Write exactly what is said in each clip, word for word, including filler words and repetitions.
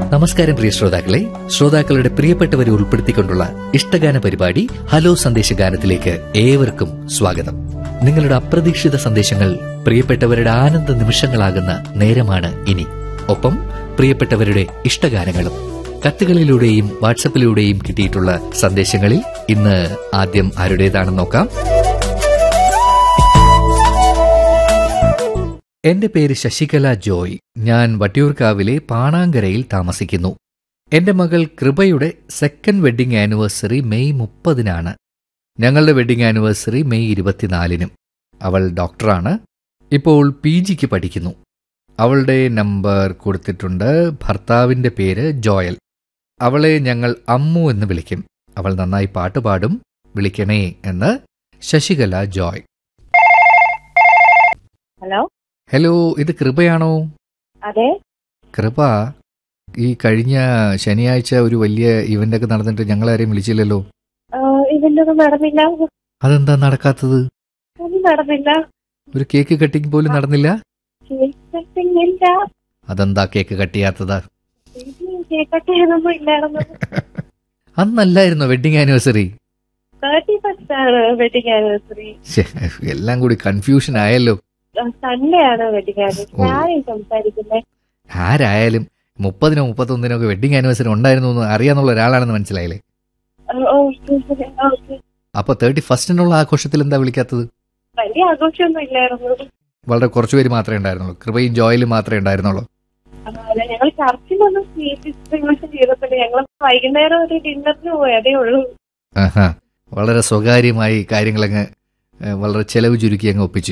നമസ്കാരം പ്രിയ ശ്രോതാക്കളെ, ശ്രോതാക്കളുടെ പ്രിയപ്പെട്ടവരെ ഉൾപ്പെടുത്തിക്കൊണ്ടുള്ള ഇഷ്ടഗാന പരിപാടി ഹലോ സന്ദേശഗാനത്തിലേക്ക് ഏവർക്കും സ്വാഗതം. നിങ്ങളുടെ അപ്രതീക്ഷിത സന്ദേശങ്ങൾ പ്രിയപ്പെട്ടവരുടെ ആനന്ദ നിമിഷങ്ങളാകുന്ന നേരമാണ് ഇനി. ഒപ്പം പ്രിയപ്പെട്ടവരുടെ ഇഷ്ടഗാനങ്ങളും കത്തുകളിലൂടെയും വാട്സപ്പിലൂടെയും കിട്ടിയിട്ടുള്ള സന്ദേശങ്ങളിൽ ഇന്ന് ആദ്യം ആരുടേതാണെന്ന് നോക്കാം. എന്റെ പേര് ശശികല ജോയ്. ഞാൻ വട്ടിയൂർക്കാവിലെ പാണാങ്കരയിൽ താമസിക്കുന്നു. എന്റെ മകൾ കൃപയുടെ സെക്കൻഡ് വെഡ്ഡിംഗ് ആനിവേഴ്സറി മെയ് മുപ്പതിനാണ്. ഞങ്ങളുടെ വെഡ്ഡിംഗ് ആനിവേഴ്സറി മെയ് ഇരുപത്തിനാലിനും. അവൾ ഡോക്ടറാണ്. ഇപ്പോൾ പി ജിക്ക് പഠിക്കുന്നു. അവളുടെ നമ്പർ കൊടുത്തിട്ടുണ്ട്. ഭർത്താവിന്റെ പേര് ജോയൽ. അവളെ ഞങ്ങൾ അമ്മു എന്ന് വിളിക്കും. അവൾ നന്നായി പാട്ട് പാടും. വിളിക്കണേ എന്ന് ശശികല ജോയ്. ഹലോ ഹലോ, ഇത് കൃപയാണോ? അതെ. കൃപ, ഈ കഴിഞ്ഞ ശനിയാഴ്ച ഒരു വലിയ ഇവന്റ് ഒക്കെ നടന്നിട്ട് ഞങ്ങളാരെയും വിളിച്ചില്ലല്ലോ. ഇവന്റ് ഒന്നും നടന്നില്ല. അതെന്താ നടക്കാത്തത്? ഒന്നും നടന്നില്ല. ഒരു കേക്ക് കട്ടിങ് പോലും നടന്നില്ല. കേക്ക് കട്ടിങ് ഇല്ല. അതെന്താ കേക്ക് കട്ട് ചെയ്യാത്തതാ? കേക്ക് കട്ട് ചെയ്യാനൊന്നും ഇല്ലായിരുന്നു. അന്നല്ലായിരുന്നോ വെഡിങ് ആനിവേഴ്സറി? തേർട്ടി ഫസ്റ്റ് ആണ് വെഡിങ് ആനിവേഴ്സറി. എല്ലാം കൂടി കൺഫ്യൂഷൻ ആയല്ലോ. സൺഡേ ആണ് വെഡിങ് ആനിവേഴ്സറി. ആരെയും സംസാരിക്കുന്നേ? ആരായാലും മുപ്പതിനോ മുപ്പത്തൊന്നിനോ ഒക്കെ വെഡിങ് ആനിവേഴ്സറി ഉണ്ടായിരുന്നു എന്ന് അറിയാന്നുള്ള ഒരാളാണെന്ന് മനസ്സിലായില്ലേ? അപ്പൊ തേർട്ടി ഫസ്റ്റിനുള്ള ആഘോഷത്തിൽ എന്താ വിളിക്കാത്തത്? വലിയ ആഘോഷമൊന്നും ഇല്ലായിരുന്നു. വളരെ കുറച്ചുപേര് മാത്രമേ ഉണ്ടായിരുന്നുള്ളൂ. കൃപയും ജോയിലും മാത്രമേ ഉണ്ടായിരുന്നുള്ളൂ. ഞങ്ങൾ ചർച്ചിലൊന്നും സ്വീറ്റ് ചെയ്തപ്പോഴേ ഞങ്ങൾ വൈകുന്നേരം ഒരു ഡിന്നറിന് പോയി, അതേ ഉള്ളൂ. ആഹാ, വളരെ സ്വകാര്യമായി കാര്യങ്ങളങ്ങ് വളരെ ചെലവ് ചുരുക്കി അങ്ങ് ഒപ്പിച്ചു.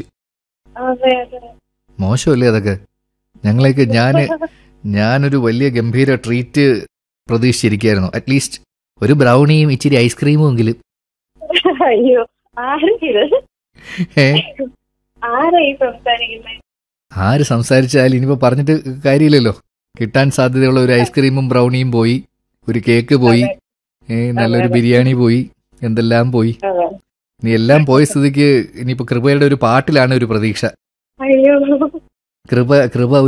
മോശമല്ലേ അതൊക്കെ? ഞങ്ങളേക്ക് ഞാന് ഞാനൊരു വലിയ ഗംഭീര ട്രീറ്റ് പ്രതീക്ഷിച്ചിരിക്കുകയായിരുന്നു. അറ്റ്ലീസ്റ്റ് ഒരു ബ്രൗണിയും ഇച്ചിരി ഐസ്ക്രീമും എങ്കിലും. അയ്യോ, ആര് സംസാരിച്ചാലും ഇനിയിപ്പോ പറഞ്ഞിട്ട് കാര്യമില്ലല്ലോ. കിട്ടാൻ സാധ്യതയുള്ള ഒരു ഐസ്ക്രീമും ബ്രൗണിയും പോയി, ഒരു കേക്ക് പോയി, നല്ലൊരു ബിരിയാണി പോയി, എന്തെല്ലാം പോയി. നീ എല്ലാം പോയ സ്ഥിതിക്ക് ഇനിയിപ്പോ കൃപയുടെ ഒരു പാട്ടിലാണ് ഒരു പ്രതീക്ഷ. അയ്യോ, കൃപ കൃപ